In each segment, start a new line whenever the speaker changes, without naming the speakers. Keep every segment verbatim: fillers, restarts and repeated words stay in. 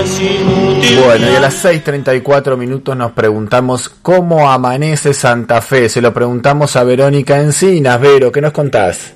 Bueno, y a las seis treinta y cuatro minutos nos preguntamos cómo amanece Santa Fe. Se lo preguntamos a Verónica Encinas. Vero, ¿qué nos contás?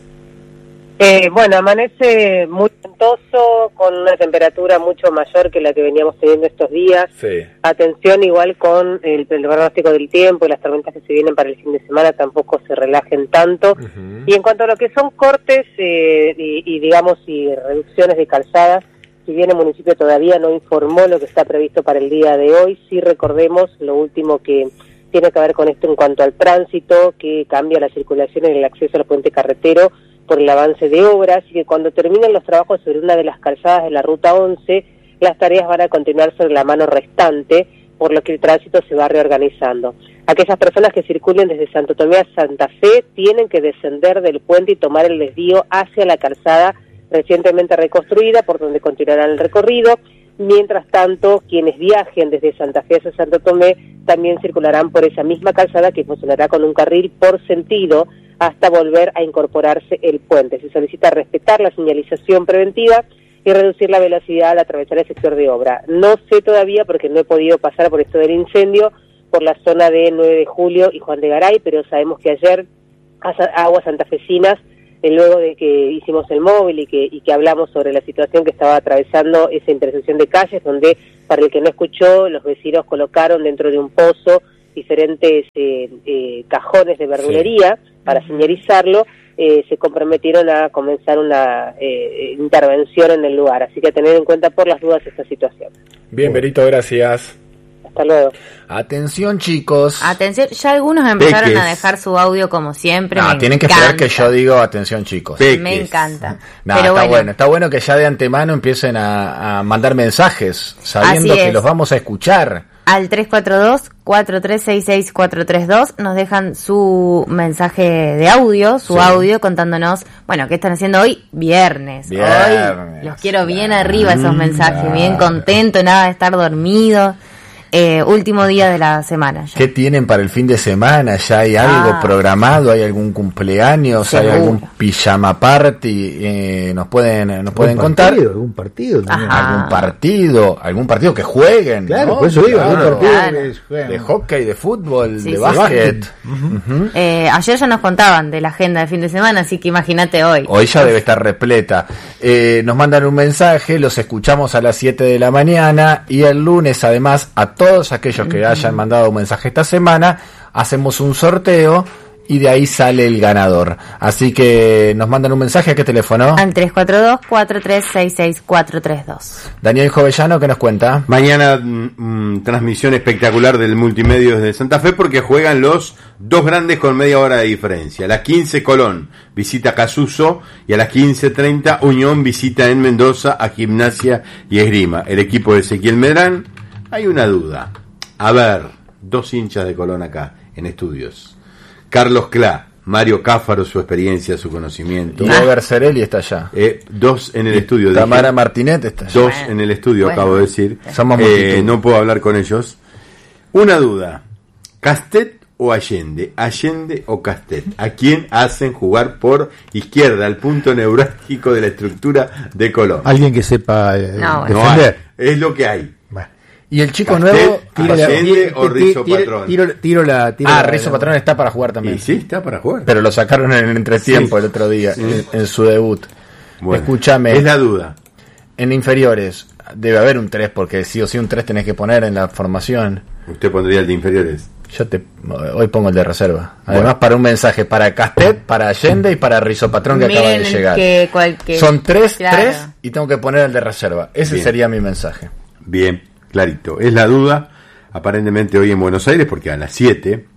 Eh, bueno, amanece muy ventoso, con una temperatura mucho mayor que la que veníamos teniendo estos días.
Sí.
Atención igual con el, el pronóstico del tiempo y las tormentas que se vienen para el fin de semana, tampoco se relajen tanto. Uh-huh. Y en cuanto a lo que son cortes eh, y, y digamos y reducciones de calzadas, si bien el municipio todavía no informó lo que está previsto para el día de hoy, sí recordemos lo último que tiene que ver con esto en cuanto al tránsito, que cambia la circulación en el acceso al puente carretero por el avance de obras, y que cuando terminen los trabajos sobre una de las calzadas de la Ruta once, las tareas van a continuar sobre la mano restante, por lo que el tránsito se va reorganizando. Aquellas personas que circulen desde Santo Tomé a Santa Fe tienen que descender del puente y tomar el desvío hacia la calzada recientemente reconstruida, por donde continuarán el recorrido. Mientras tanto, quienes viajen desde Santa Fe hacia Santo Tomé también circularán por esa misma calzada, que funcionará con un carril por sentido hasta volver a incorporarse el puente. Se solicita respetar la señalización preventiva y reducir la velocidad al atravesar el sector de obra. No sé todavía, porque no he podido pasar por esto del incendio, por la zona de nueve de julio y Juan de Garay, pero sabemos que ayer Aguas Santafesinas, luego de que hicimos el móvil y que, y que hablamos sobre la situación que estaba atravesando esa intersección de calles, donde, para el que no escuchó, los vecinos colocaron dentro de un pozo diferentes eh, eh, cajones de verdulería, sí, para señalizarlo, eh, se comprometieron a comenzar una eh, intervención en el lugar. Así que a tener en cuenta por las dudas esta situación.
Bien, Berito, gracias.
Hasta luego.
Atención, chicos.
Atención, ya algunos empezaron
Peques.
a dejar su audio como siempre.
No,
me
tienen que
encanta.
esperar que yo digo atención, chicos.
Peques. Me encanta.
No,
Pero
está
bueno.
bueno, está bueno que ya de antemano empiecen a, a mandar mensajes, sabiendo
Así
que
es.
los vamos a escuchar.
Al tres cuatro dos, cuatro tres seis seis, cuatro tres dos nos dejan su mensaje de audio, su
Sí.
audio contándonos, bueno, ¿qué están haciendo hoy? Viernes.
Viernes.
Hoy los quiero bien arriba esos
Mm,
mensajes, bien
claro.
contento, nada de estar dormido. Eh, último día de la semana ya.
¿Qué tienen para el fin de semana? ¿Ya hay algo
Ah.
programado? ¿Hay algún cumpleaños? ¿Hay
Seguro.
algún pijama party? Eh, ¿Nos pueden nos pueden contar?
Partido, algún partido también.
Ajá.
¿Algún partido? ¿Algún partido que jueguen?
Claro,
¿no?
por eso digo, algún
Claro.
partido
Claro.
que juegan.
De hockey, de fútbol,
Sí,
de
sí.
básquet.
Ujú.
Eh, ayer ya nos contaban de la agenda de fin de semana, así que imagínate hoy.
Hoy ya debe estar repleta. Eh, nos mandan un mensaje, los escuchamos a las siete de la mañana, y el lunes, además, a todos aquellos que hayan mandado un mensaje esta semana, hacemos un sorteo y de ahí sale el ganador. Así que nos mandan un mensaje. ¿A qué teléfono?
Al tres cuatro dos, cuatro tres seis seis, cuatro tres dos.
Daniel Jovellano, ¿qué nos cuenta?
Mañana mm, transmisión espectacular del Multimedios de Santa Fe, porque juegan los dos grandes con media hora de diferencia. A las quince Colón visita Casuso, y a las quince treinta Unión visita en Mendoza a Gimnasia y Esgrima. El equipo de Ezequiel Medrán, hay una duda. A ver, dos hinchas de Colón acá en estudios. Carlos Clá, Mario Cáfaro, su experiencia, su conocimiento.
Y Ever Cerelli está allá.
Eh, dos en el estudio.
Tamara
dije.
Martinet está allá.
Dos
Bueno,
en el estudio,
bueno.
acabo de decir.
Somos
Eh,
multitud.
no puedo hablar con ellos. Una duda. ¿Castet o Allende? ¿Allende o Castet? ¿A quién hacen jugar por izquierda, el punto neurálgico de la estructura de Colón?
Alguien que sepa eh,
No, bueno.
No hay,
defender.
es lo que hay.
Bueno.
Y el chico
Castet,
nuevo...
tira
tira-
Allende o
Tiro-
Rizzo
tiro-
Patrón.
Tiro, tiro la, tiro
Ah,
la-
Rizzo
la-
Patrón está para jugar también.
Y sí, está para jugar.
Pero lo sacaron en el entretiempo
Sí.
el otro día,
Sí.
en, en su debut.
Bueno,
Escúchame.
es la duda.
En inferiores debe haber un tres, porque sí o sí un tres tenés que poner en la formación.
Usted pondría el de inferiores.
Yo te hoy pongo el de reserva. Además,
Bueno.
para un mensaje para Castet, para Allende y para Rizzo Patrón, que acaba de
Miren
llegar.
que cualquier-
Son tres,
Claro.
tres, y tengo que poner el de reserva. Ese
Bien.
sería mi mensaje.
Bien, clarito. Es la duda, aparentemente hoy en Buenos Aires, porque a las siete,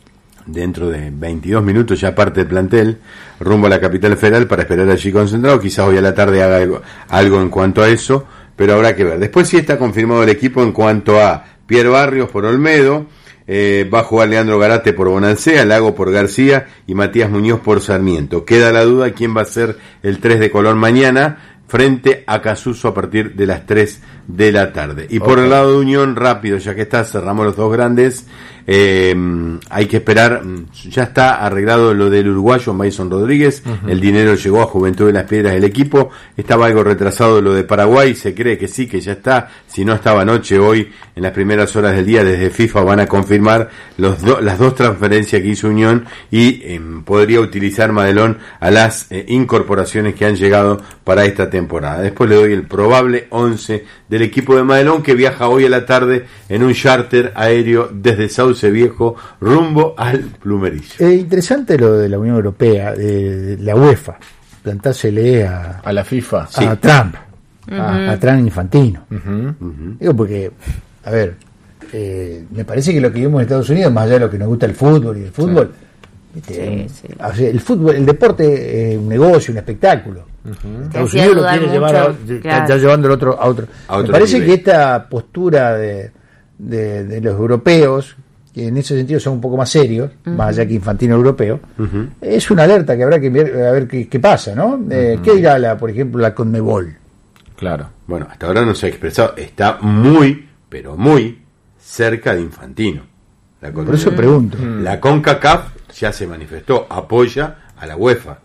dentro de veintidós minutos, ya parte el plantel, rumbo a la capital federal para esperar allí concentrado. Quizás hoy a la tarde haga algo, algo en cuanto a eso, pero habrá que ver. Después sí está confirmado el equipo en cuanto a Pierre Barrios por Olmedo, eh, va a jugar Leandro Garate por Bonancea, Lago por García y Matías Muñoz por Sarmiento. Queda la duda quién va a ser el tres de Colón mañana, frente a Casuso a partir de las tres de la tarde. Y por
Ok.
el lado de Unión, rápido, ya que está, cerramos los dos grandes. Eh, hay que esperar, ya está arreglado lo del uruguayo Mason Rodríguez, uh-huh. El dinero llegó a Juventud de las Piedras del equipo, estaba algo retrasado lo de Paraguay, se cree que sí, que ya está, si no estaba anoche, hoy en las primeras horas del día desde FIFA van a confirmar los do, las dos transferencias que hizo Unión y eh, podría utilizar Madelón a las eh, incorporaciones que han llegado para esta temporada. Después le doy el probable once del equipo de Madelón que viaja hoy a la tarde en un charter aéreo desde Sauce Viejo rumbo al Plumerillo.
Eh, interesante lo de la Unión Europea, de, de la UEFA, plantársele a,
A la FIFA.
a
Sí.
Trump,
Uh-huh.
a, a Trump Infantino.
Ujú.
Uh-huh.
Digo porque, a ver, eh, me parece que lo que vimos en Estados Unidos, más allá de lo que nos gusta el fútbol y el fútbol, ¿viste?
Sí, sí.
O sea, el fútbol, el deporte es un negocio, un espectáculo. Estados
hacía
Unidos lo
dudar
quiere
mucho,
llevar, a,
claro.
está llevándolo otro, a otro.
A otro
me parece
nivel.
que esta postura de, de, de los europeos, que en ese sentido son un poco más serios, uh-huh. más allá que Infantino europeo,
Uh-huh.
es una alerta que habrá que ver a ver qué, qué pasa, ¿no? Eh, ¿Qué dirá, la, por ejemplo, la Conmebol?
Claro.
Bueno, hasta ahora no se ha expresado, está muy, pero muy cerca de Infantino. La
Por eso pregunto.
La CONCACAF ya se manifestó, apoya a la UEFA.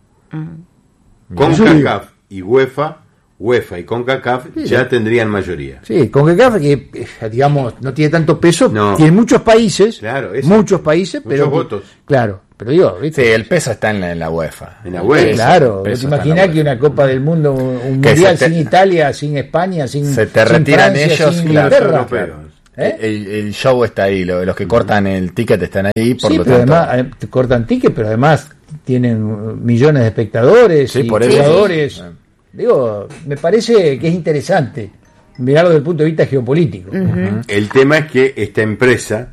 CONCACAF y UEFA, UEFA y CONCACAF
Sí,
ya
sí.
tendrían mayoría.
Sí, CONCACAF, que eh, digamos no tiene tanto peso,
No.
tiene muchos países,
Claro, eso.
muchos países,
Muchos
pero
votos.
claro, pero digo,
Sí,
¿viste?
el peso está en la, en la UEFA.
En la
Sí,
UEFA.
claro,
el
¿no
peso
te
está en la
imaginas que
UEFA.
una Copa del Mundo, un
Que
mundial
se te-
sin Italia, sin España, sin,
Se te
sin
retiran
Francia,
ellos,
sin
claro,
Inglaterra?
europeos.
¿Eh?
El, el show está ahí, lo- los que cortan el ticket están ahí, por
Sí,
lo
pero
tanto.
además eh, te cortan tickets, pero además tienen millones de espectadores
Sí,
y
por eso.
jugadores.
Sí, sí.
Digo, me parece que es interesante mirarlo desde el punto de vista geopolítico.
Ujú.
El tema es que esta empresa,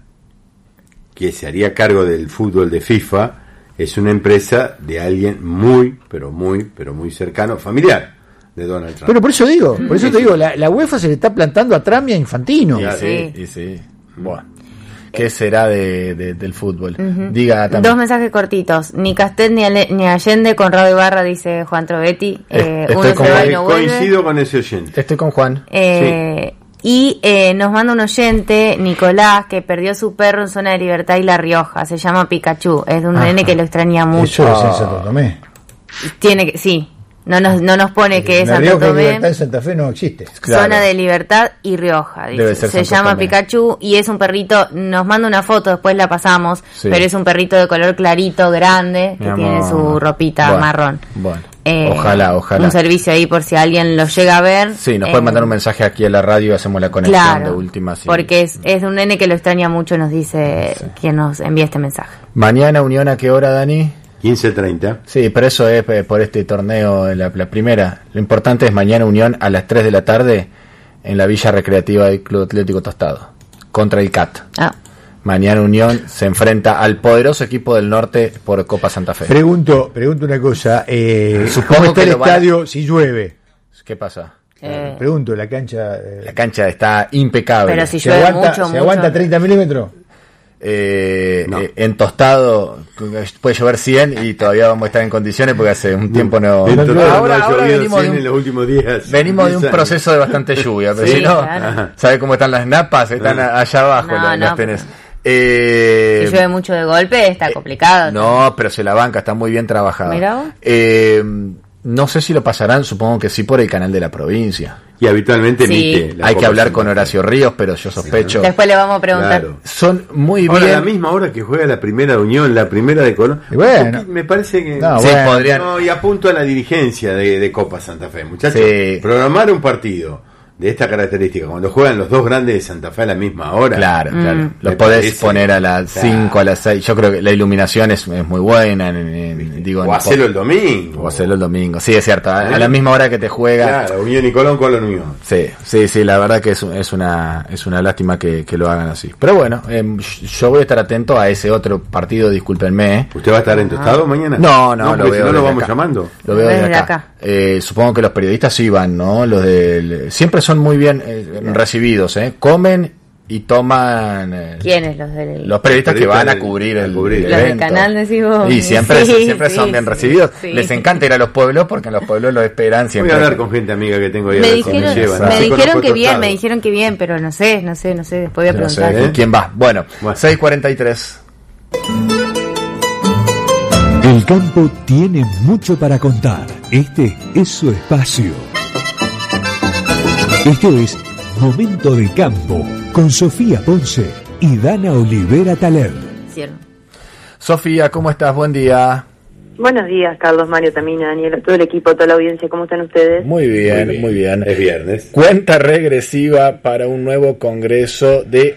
que se haría cargo del fútbol de FIFA, es una empresa de alguien muy, pero muy, pero muy cercano, familiar de Donald Trump.
Pero por eso digo, por eso te digo, la, la UEFA se le está plantando a Trump y a Infantino.
Y sí,
Sí.
y sí. Bueno. ¿Qué será de, de- del fútbol? Diga también.
Dos mensajes cortitos. Ni Castet ni, Ale- ni Allende, Conrado Ibarra, dice Juan Trovetti. Eh,
Estoy
uno
con
se va
Juan.
y no vuelve.
Coincido con ese oyente.
Estoy con Juan.
Eh, Y eh, nos manda un oyente, Nicolás, que perdió su perro en Zona de Libertad y La Rioja. Se llama Pikachu. Es de un
Ajá.
nene que lo extraña mucho.
Eso es en Santo Tomé.
Tiene que, sí. No nos, no nos pone que es
La
Santo
Rioja y
Tomé.
Libertad en Santa Fe no existe.
Claro.
Zona de Libertad y Rioja, dice.
Debe ser
Se
Santo
llama
Tomé.
Pikachu y es un perrito, nos manda una foto, después la pasamos,
Sí.
pero es un perrito de color clarito, grande, que
Mi
tiene
amor.
su ropita
Bueno,
marrón.
Bueno,
Eh,
ojalá, ojalá.
Un servicio ahí por si alguien lo llega a ver.
Sí, nos
Eh,
pueden mandar un mensaje aquí a la radio y hacemos la conexión
Claro,
de última. sí.
porque es, es un nene que lo extraña mucho, nos dice quien nos envía este mensaje.
Mañana Unión, ¿a qué hora, Dani?
quince treinta.
Sí, pero eso es eh, por este torneo, la, la primera. Lo importante es mañana Unión a las tres de la tarde en la Villa Recreativa del Club Atlético Tostado, contra el C A T.
Ah,
Mañana Unión se enfrenta al poderoso equipo del norte por Copa Santa Fe.
Pregunto, pregunto una cosa. Eh,
Supongo
¿Cómo está
que
el
lo van a-
estadio si llueve?
¿Qué pasa?
eh,
Pregunto, la cancha. eh,
La cancha está impecable.
Pero si
¿Se
llueve
aguanta,
mucho,
¿se
mucho.
aguanta treinta milímetros?
Eh,
No.
eh, en Tostado puede llover cien y todavía vamos a estar en condiciones porque hace un tiempo no...
En total,
Ahora,
no ha
ahora
llovido
venimos de
cien
un,
en los últimos días.
venimos de
diez
un
años.
proceso de bastante lluvia, pero
Sí,
si no,
claro.
¿sabe cómo están las napas? Están
Ah.
allá abajo,
No,
las,
no,
las tenés.
pero-
Eh,
Si llueve mucho de golpe, está complicado.
no, pero se la banca, está muy bien trabajada.
Mirá vos.
Eh, no sé si lo pasarán, supongo que sí, por el canal de la provincia.
Y habitualmente
Sí.
emite la
Hay que
Copa
hablar
Santa
con
Fe.
Horacio Ríos, pero yo sospecho.
Después le vamos a preguntar.
Claro.
Son muy
Ahora, a la
bien.
misma hora que juega la primera de Unión, la primera de Colón.
Y bueno.
Me parece que.
No,
Sí,
bueno.
podrían.
No, y apunto a la dirigencia de, de Copa Santa Fe, muchachos.
Sí.
Programar un partido de esta característica, cuando juegan los dos grandes de Santa Fe a la misma hora.
Claro, claro.
Mm.
Los
Me
podés
parece-
poner a las
Claro.
cinco, a las seis. Yo creo que la iluminación es, es muy buena. En, en- digo, en-
O hacerlo el domingo.
o hacerlo el domingo. Sí, es cierto. A, a la misma hora que te juega.
Claro, Unión y Colón, Colón Unión.
Sí, sí, sí. La verdad que es, es una es una lástima que, que lo hagan así. Pero bueno, em, yo voy a estar atento a ese otro partido. Discúlpenme. ¿eh?
¿Usted va a estar en Tostado mañana?
No, no, lo
porque
veo
si no
desde
lo vamos
acá.
llamando.
Lo veo desde
Desde
acá.
acá.
Eh, supongo que los periodistas sí van, ¿no? Los del siempre son muy bien eh, recibidos, ¿eh? Comen y toman eh,
¿quiénes? Los del
los periodistas que van a cubrir el,
cubrir.
el
los del
evento.
canal, decimos.
Y siempre,
Sí,
siempre son
sí,
bien
sí,
recibidos.
sí.
Les encanta ir a los pueblos porque en los pueblos los esperan
Voy
siempre.
a hablar con gente amiga que tengo ahí. a
Me
ver si
dijeron,
llevan.
me
Así
dijeron
conozco
que bien,
tostados.
me dijeron que bien, pero no sé, no sé, no sé, después voy a
No sé,
preguntar.
¿eh?
¿quién va? Bueno,
Bueno.
seis cuarenta y tres.
El campo tiene mucho para contar. Este es su espacio. Esto es Momento de Campo con Sofía Ponce y Dana Olivera Taler.
Cierto.
Sofía, ¿cómo estás? Buen día.
Buenos días, Carlos, Mario, Tamina, Daniel, todo el equipo, toda la audiencia, ¿cómo están ustedes?
Muy bien, muy bien.
Es viernes.
Cuenta regresiva para un nuevo congreso de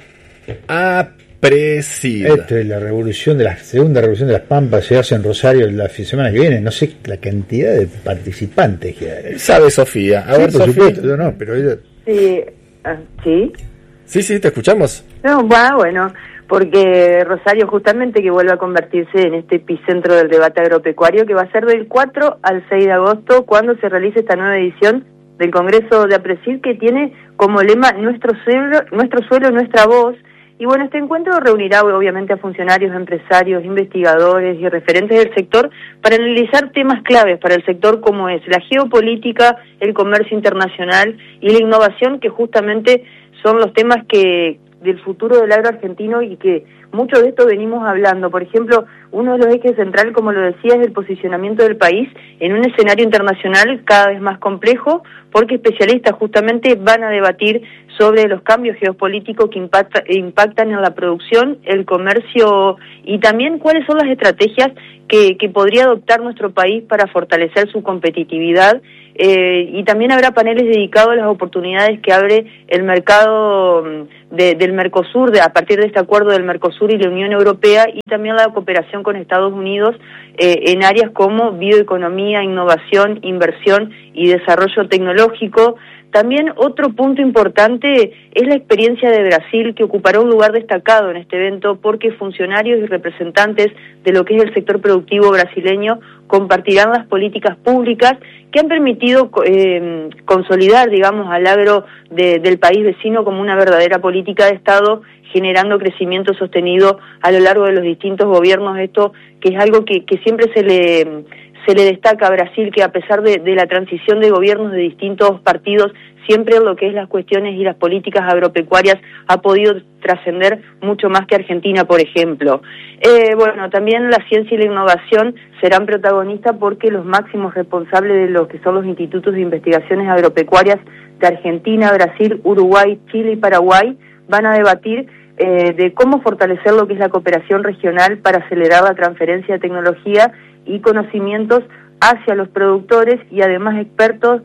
APRESID.
Esto es la revolución de la segunda revolución de las Pampas, se hace en Rosario la semana que viene. No sé la cantidad de participantes que hay.
¿Sabe, Sofía? A
Sí,
ver,
por
Sofía.
supuesto, yo no, pero ella-
Sí, ah, ¿sí?
Sí, sí, te escuchamos.
No, va, bueno, porque Rosario justamente que vuelve a convertirse en este epicentro del debate agropecuario que va a ser del cuatro al seis de agosto cuando se realice esta nueva edición del Congreso de APRESID que tiene como lema nuestro suelo, nuestro suelo, nuestra voz. Y bueno, este encuentro reunirá obviamente a funcionarios, empresarios, investigadores y referentes del sector para analizar temas claves para el sector como es la geopolítica, el comercio internacional y la innovación, que justamente son los temas que del futuro del agro argentino y que mucho de esto venimos hablando. Por ejemplo, uno de los ejes centrales, como lo decía, es el posicionamiento del país en un escenario internacional cada vez más complejo, porque especialistas justamente van a debatir sobre los cambios geopolíticos que impacta, impactan en la producción, el comercio y también cuáles son las estrategias que, que podría adoptar nuestro país para fortalecer su competitividad. Eh, y también habrá paneles dedicados a las oportunidades que abre el mercado de, del Mercosur, de, a partir de este acuerdo del Mercosur y la Unión Europea, y también la cooperación con Estados Unidos eh, en áreas como bioeconomía, innovación, inversión y desarrollo tecnológico. También otro punto importante es la experiencia de Brasil, que ocupará un lugar destacado en este evento porque funcionarios y representantes de lo que es el sector productivo brasileño compartirán las políticas públicas que han permitido eh, consolidar, digamos, al agro de, del país vecino como una verdadera política de Estado, generando crecimiento sostenido a lo largo de los distintos gobiernos. Esto que es algo que, que siempre se le... se le destaca a Brasil, que a pesar de, de la transición de gobiernos de distintos partidos, siempre en lo que es las cuestiones y las políticas agropecuarias ha podido trascender mucho más que Argentina, por ejemplo. Eh, bueno, también la ciencia y la innovación serán protagonistas porque los máximos responsables de lo que son los institutos de investigaciones agropecuarias de Argentina, Brasil, Uruguay, Chile y Paraguay van a debatir eh, de cómo fortalecer lo que es la cooperación regional para acelerar la transferencia de tecnología y conocimientos hacia los productores y además expertos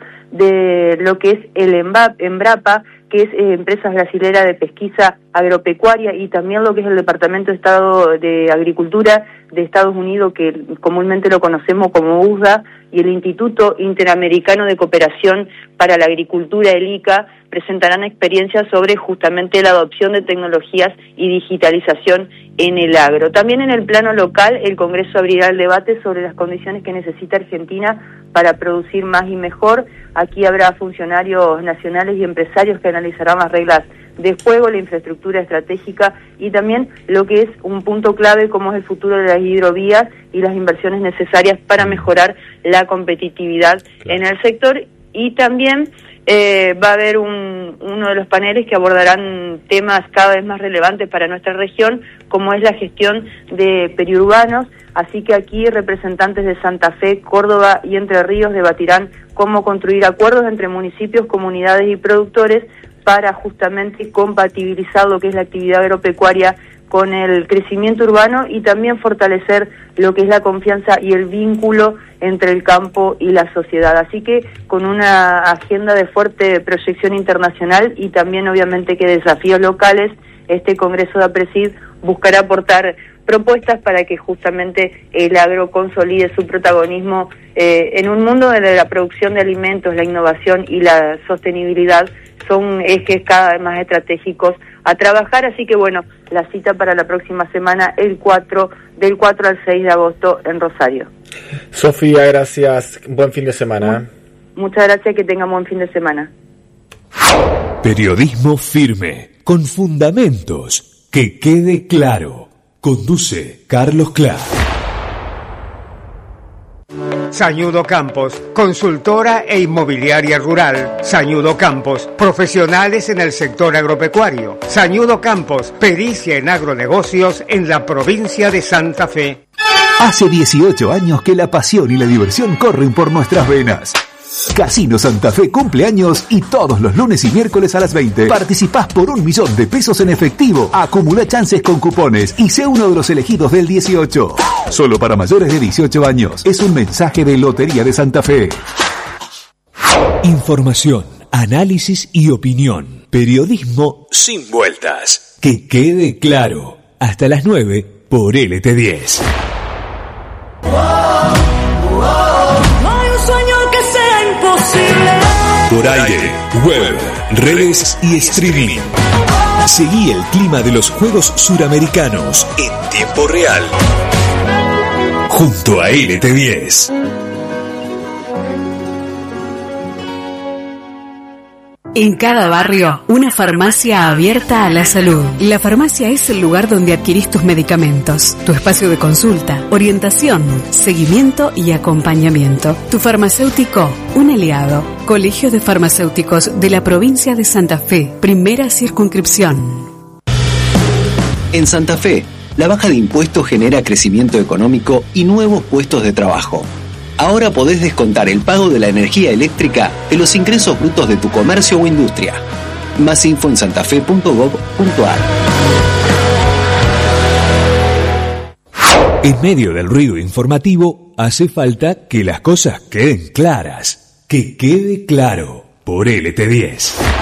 de lo que es el Embrapa, que es eh, empresa brasilera de pesquisa agropecuaria, y también lo que es el Departamento de Estado de Agricultura de Estados Unidos, que comúnmente lo conocemos como U S D A, y el Instituto Interamericano de Cooperación para la Agricultura, el I C A, presentarán experiencias sobre justamente la adopción de tecnologías y digitalización en el agro. También en el plano local, el Congreso abrirá el debate sobre las condiciones que necesita Argentina para producir más y mejor. Aquí habrá funcionarios nacionales y empresarios que analizarán las reglas de juego, la infraestructura estratégica y también lo que es un punto clave como es el futuro de las hidrovías y las inversiones necesarias para mejorar la competitividad en el sector. Y también eh, va a haber un, uno de los paneles que abordarán temas cada vez más relevantes para nuestra región, como es la gestión de periurbanos. Así que aquí representantes de Santa Fe, Córdoba y Entre Ríos debatirán cómo construir acuerdos entre municipios, comunidades y productores para justamente compatibilizar lo que es la actividad agropecuaria con el crecimiento urbano y también fortalecer lo que es la confianza y el vínculo entre el campo y la sociedad. Así que con una agenda de fuerte proyección internacional y también obviamente que desafíos locales, este Congreso de APRESID buscará aportar propuestas para que justamente el agro consolide su protagonismo eh, en un mundo donde la producción de alimentos, la innovación y la sostenibilidad son ejes cada vez más estratégicos a trabajar. Así que bueno, la cita para la próxima semana, el cuatro, del cuatro al seis de agosto en Rosario.
Sofía, gracias. Buen fin de semana.
Muchas gracias, que tengan buen fin de semana.
Periodismo firme. con fundamentos. Que quede claro. Conduce Carlos Clark.
Sañudo Campos, consultora e inmobiliaria rural. Sañudo Campos, profesionales en el sector agropecuario. Sañudo Campos, pericia en agronegocios en la provincia de Santa Fe.
Hace dieciocho años que la pasión y la diversión corren por nuestras venas. Casino Santa Fe cumple años y todos los lunes y miércoles a las veinte participás por un millón de pesos en efectivo. Acumula chances con cupones y sé uno de los elegidos del dieciocho. Solo para mayores de dieciocho años. Es un mensaje de Lotería de Santa Fe. Información, análisis y opinión. Periodismo sin vueltas. Que quede claro. Hasta las nueve por L T diez. Por aire, web, redes y streaming. Seguí el clima de los Juegos Suramericanos en tiempo real. Junto a L T diez.
En cada barrio, una farmacia abierta a la salud. La farmacia es el lugar donde adquirís tus medicamentos, tu espacio de consulta, orientación, seguimiento y acompañamiento. Tu farmacéutico, un aliado. Colegio de Farmacéuticos de la provincia de Santa Fe, primera circunscripción.
En Santa Fe, la baja de impuestos genera crecimiento económico y nuevos puestos de trabajo. Ahora podés descontar el pago de la energía eléctrica de los ingresos brutos de tu comercio o industria. Más info en santafe punto gob punto ar.
En medio del ruido informativo, hace falta que las cosas queden claras. Que quede claro por L T diez.